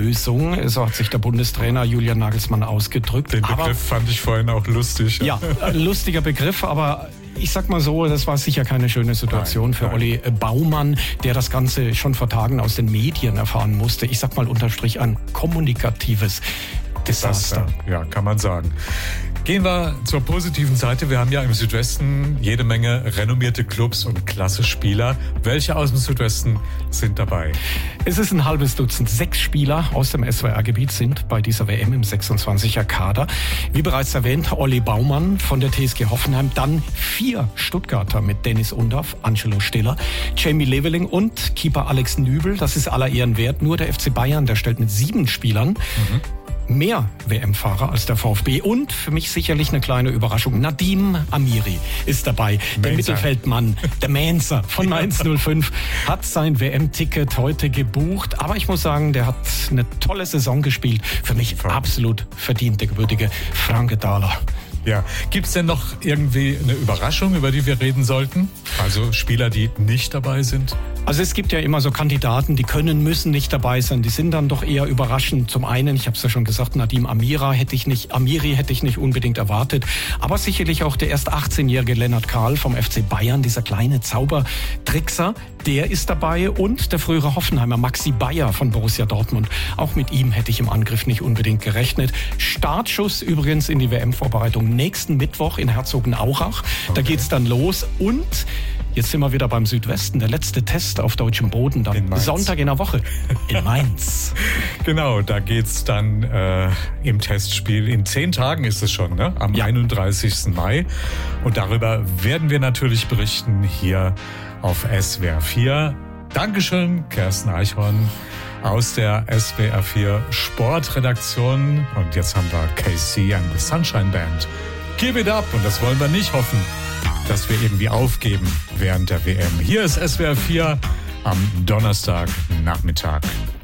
Lösung. So hat sich der Bundestrainer Julian Nagelsmann ausgedrückt. Den Begriff fand ich vorhin auch lustig. Ja, lustiger Begriff, aber ich sag mal so, das war sicher keine schöne Situation für Olli Baumann, der das Ganze schon vor Tagen aus den Medien erfahren musste. Ich sag mal unterstrich ein kommunikatives Desaster. Ja, kann man sagen. Gehen wir zur positiven Seite. Wir haben ja im Südwesten jede Menge renommierte Clubs und klasse Spieler. Welche aus dem Südwesten sind dabei? Es ist ein halbes Dutzend. 6 Spieler aus dem SWR-Gebiet sind bei dieser WM im 26er Kader. Wie bereits erwähnt, Olli Baumann von der TSG Hoffenheim. Dann 4 Stuttgarter mit Dennis Undaff, Angelo Stiller, Jamie Leveling und Keeper Alex Nübel. Das ist aller Ehren wert. Nur der FC Bayern, der stellt mit 7 Spielern mehr WM-Fahrer als der VfB. Und für mich sicherlich eine kleine Überraschung. Nadim Amiri ist dabei. Der Mittelfeldmann, der Mainzer von Mainz 05, hat sein WM-Ticket heute gebucht. Aber ich muss sagen, der hat eine tolle Saison gespielt. Für mich absolut verdient, der gebürtige Franke-Dahler. Ja, gibt's denn noch irgendwie eine Überraschung, über die wir reden sollten? Also Spieler, die nicht dabei sind? Also es gibt ja immer so Kandidaten, die können, müssen nicht dabei sein. Die sind dann doch eher überraschend. Zum einen, ich habe es ja schon gesagt, Nadim Amiri hätte ich nicht unbedingt erwartet. Aber sicherlich auch der erst 18-jährige Lennart Kahl vom FC Bayern, dieser kleine Zaubertrickser, der ist dabei. Und der frühere Hoffenheimer Maxi Bayer von Borussia Dortmund. Auch mit ihm hätte ich im Angriff nicht unbedingt gerechnet. Startschuss übrigens in die WM-Vorbereitung nächsten Mittwoch in Herzogenaurach. Da geht's dann los. Und jetzt sind wir wieder beim Südwesten. Der letzte Test auf deutschem Boden dann Sonntag in der Woche in Mainz. Genau, da geht's dann im Testspiel. In 10 Tagen ist es schon, ne? Am 31. Mai. Und darüber werden wir natürlich berichten hier auf SWR 4. Dankeschön, Kerstin Eichhorn aus der SWR 4 Sportredaktion. Und jetzt haben wir KC and the Sunshine Band. Keep it up. Und das wollen wir nicht hoffen, dass wir irgendwie aufgeben während der WM. Hier ist SWR 4 am Donnerstagnachmittag.